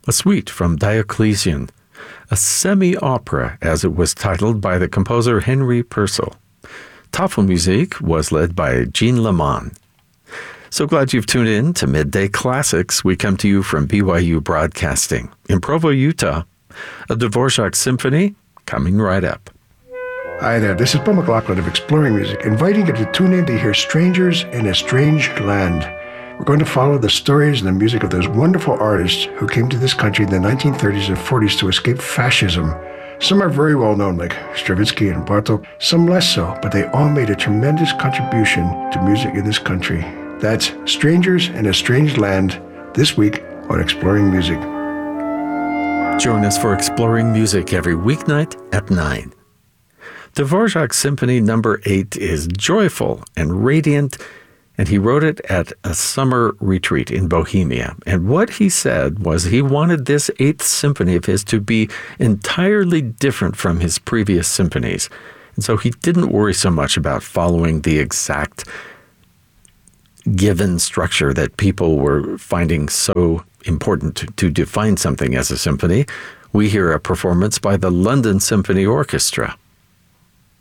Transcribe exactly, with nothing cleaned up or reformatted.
a suite from Dioclesian, a semi-opera as it was titled by the composer Henry Purcell. Tafelmusik was led by Jean Lamont. So glad you've tuned in to Midday Classics. We come to you from B Y U Broadcasting in Provo, Utah. A Dvorak Symphony coming right up. Hi there, this is Bill McLaughlin of Exploring Music, inviting you to tune in to hear Strangers in a Strange Land. We're going to follow the stories and the music of those wonderful artists who came to this country in the nineteen thirties and forties to escape fascism. Some are very well known, like Stravinsky and Bartók, some less so, but they all made a tremendous contribution to music in this country. That's Strangers in a Strange Land, this week on Exploring Music. Join us for Exploring Music every weeknight at nine. Dvorak Symphony number eight is joyful and radiant, and he wrote it at a summer retreat in Bohemia. And what he said was he wanted this eighth symphony of his to be entirely different from his previous symphonies. And so he didn't worry so much about following the exact given structure that people were finding so important to, to define something as a symphony. We hear a performance by the London Symphony Orchestra.